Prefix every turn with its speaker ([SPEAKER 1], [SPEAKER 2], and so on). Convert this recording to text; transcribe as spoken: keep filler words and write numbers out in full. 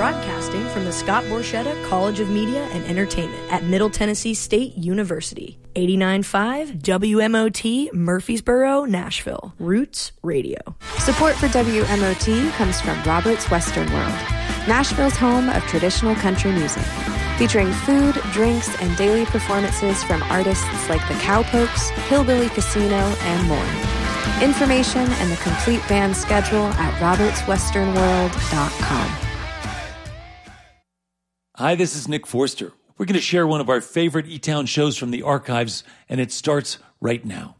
[SPEAKER 1] Broadcasting from the Scott Borchetta College of Media and Entertainment at Middle Tennessee State University. eighty-nine point five W M O T, Murfreesboro, Nashville. Roots Radio.
[SPEAKER 2] Support for W M O T comes from Roberts Western World, Nashville's home of traditional country music, featuring food, drinks, and daily performances from artists like the Cowpokes, Hillbilly Casino, and more. Information and the complete band schedule at roberts western world dot com.
[SPEAKER 3] Hi, this is Nick Forster. We're going to share one of our favorite E-Town shows from the archives, and it starts right now.